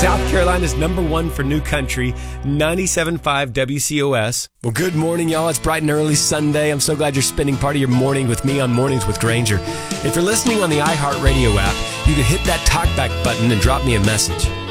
South Carolina's #1 for new country, 97.5 WCOS. Well, good morning, y'all. It's bright and early Sunday. I'm so glad you're spending part of your morning with me on Mornings with Granger. If you're listening on the iHeartRadio app, you can hit that talkback button and drop me a message.